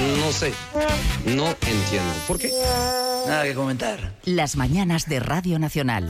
No sé, no entiendo. ¿Por qué? Nada que comentar. Las mañanas de Radio Nacional.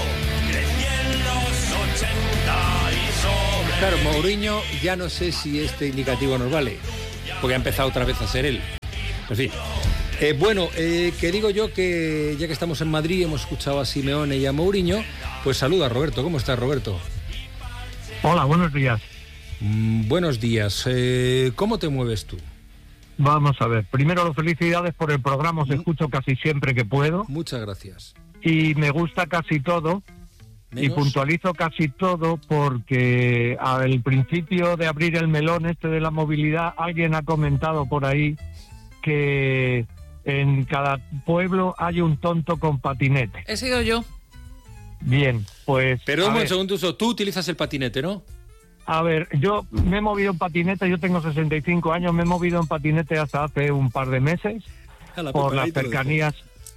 Claro, Mourinho, ya no sé si este indicativo nos vale, porque ha empezado otra vez a ser él. En fin. Que digo yo que ya que estamos en Madrid, hemos escuchado a Simeone y a Mourinho, pues saluda a Roberto. ¿Cómo estás, Roberto? Hola, buenos días. Buenos días. ¿Cómo te mueves tú? Vamos a ver. Primero, felicidades por el programa. Os escucho casi siempre que puedo. Muchas gracias. Y me gusta casi todo. ¿Menos? Y puntualizo casi todo porque al principio de abrir el melón de la movilidad, alguien ha comentado por ahí que en cada pueblo hay un tonto con patinete. He sido yo. Bien, pues... Perdón un segundo, tú utilizas el patinete, ¿no? A ver, yo me he movido en patinete, yo tengo 65 años, me he movido en patinete hasta hace un par de meses por las cercanías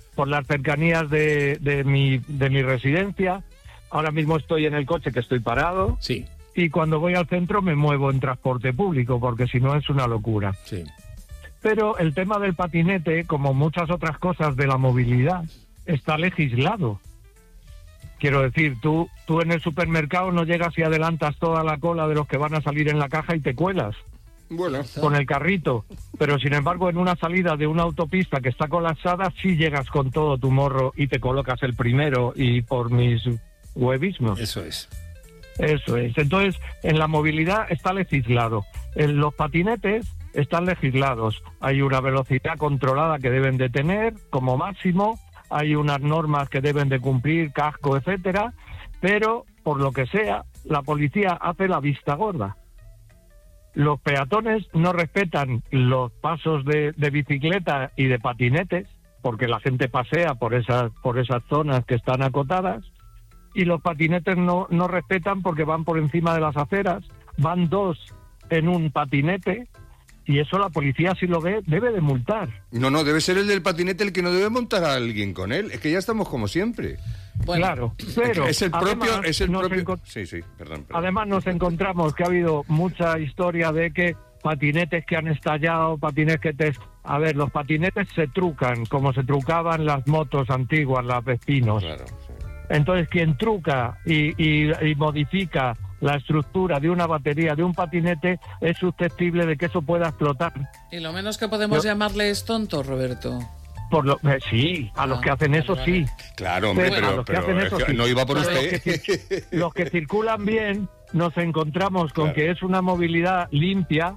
de mi residencia. Ahora mismo estoy en el coche, que estoy parado. Sí. Y cuando voy al centro me muevo en transporte público, porque si no es una locura. Sí. Pero el tema del patinete, como muchas otras cosas de la movilidad, está legislado. Quiero decir, tú en el supermercado no llegas y adelantas toda la cola de los que van a salir en la caja y te cuelas. Bueno, con el carrito, pero sin embargo en una salida de una autopista que está colapsada sí llegas con todo tu morro y te colocas el primero y por mis huevismos. Eso es. Entonces, en la movilidad está legislado. En los patinetes están legislados. Hay una velocidad controlada que deben de tener como máximo, hay unas normas que deben de cumplir, casco, etcétera, pero por lo que sea, la policía hace la vista gorda. Los peatones no respetan los pasos de bicicleta y de patinetes, porque la gente pasea por esas zonas que están acotadas, y los patinetes no respetan porque van por encima de las aceras, van dos en un patinete, y eso la policía, si lo ve, debe de multar. No, debe ser el del patinete el que no debe montar a alguien con él. Es que ya estamos como siempre. Bueno, claro, pero es el propio... además, perdón. Además nos encontramos que ha habido mucha historia de que patinetes que han estallado, A ver, los patinetes se trucan, como se trucaban las motos antiguas, las Vespinos. Claro, sí. Entonces, quien truca y modifica la estructura de una batería de un patinete es susceptible de que eso pueda explotar. Y lo menos que podemos llamarle es tonto, Roberto. Sí, a los que hacen eso vale. sí. Claro, hombre, Pero pero no iba por usted. Los que circulan bien, nos encontramos con que es una movilidad limpia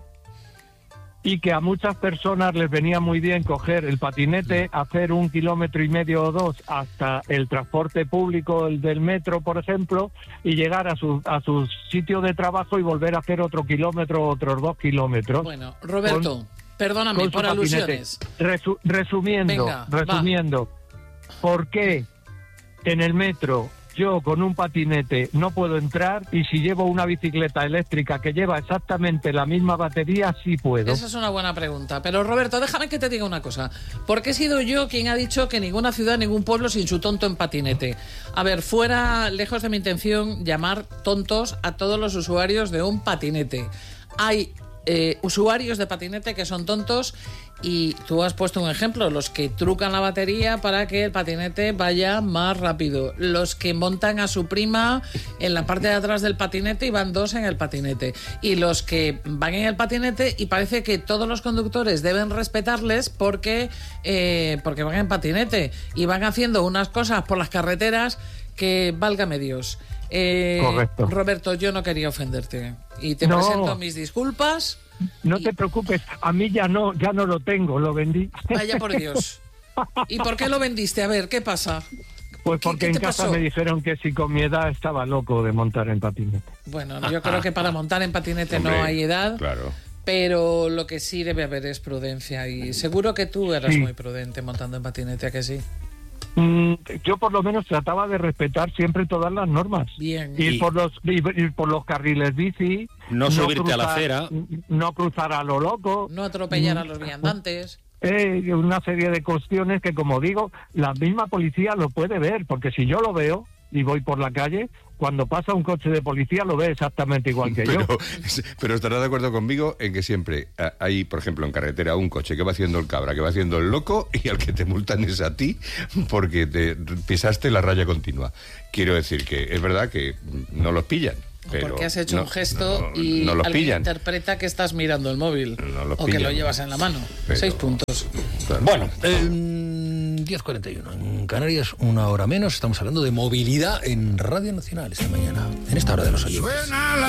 y que a muchas personas les venía muy bien coger el patinete, hacer 1,5 kilómetros o 2 hasta el transporte público, el del metro, por ejemplo, y llegar a su sitio de trabajo y volver a hacer otro kilómetro, otros 2 kilómetros. Bueno, Roberto, perdóname por alusiones. Resumiendo, ¿por qué en el metro yo con un patinete no puedo entrar y si llevo una bicicleta eléctrica que lleva exactamente la misma batería sí puedo? Esa es una buena pregunta. Pero Roberto, déjame que te diga una cosa. Porque he sido yo quien ha dicho que ninguna ciudad, ningún pueblo sin su tonto en patinete. A ver, fuera, lejos de mi intención, llamar tontos a todos los usuarios de un patinete. Hay usuarios de patinete que son tontos y tú has puesto un ejemplo, los que trucan la batería para que el patinete vaya más rápido, los que montan a su prima en la parte de atrás del patinete y van dos en el patinete, y los que van en el patinete y parece que todos los conductores deben respetarles porque van en patinete y van haciendo unas cosas por las carreteras que válgame Dios. Correcto. Roberto, yo no quería ofenderte y te presento mis disculpas. No te preocupes, a mí ya no lo tengo, lo vendí. Vaya por Dios. ¿Y por qué lo vendiste? A ver, ¿qué pasa? Pues porque en casa me dijeron que si con mi edad estaba loco de montar en patinete. Bueno, yo creo que para montar en patinete no hay edad. Claro. Pero lo que sí debe haber es prudencia y seguro que tú eras muy prudente montando en patinete, ¿a que sí? Yo por lo menos trataba de respetar siempre todas las normas. Bien. Ir por los carriles bici, no subirte a la acera, no cruzar a lo loco, no atropellar a los viandantes. Una serie de cuestiones que, como digo, la misma policía lo puede ver, porque si yo lo veo y voy por la calle, cuando pasa un coche de policía lo ve exactamente igual que yo. Pero estarás de acuerdo conmigo en que siempre hay, por ejemplo, en carretera un coche que va haciendo el cabra, que va haciendo el loco, y al que te multan es a ti porque te pisaste la raya continua. Quiero decir que es verdad que no los pillan. Pero porque has hecho un gesto y no los alguien pillan. interpreta que estás mirando el móvil Los o pillan. que lo llevas en la mano. Pero- 6 puntos. Claro. Bueno, 10:41 en Canarias, una hora menos. Estamos hablando de movilidad en Radio Nacional esta mañana, en esta hora de los oyentes.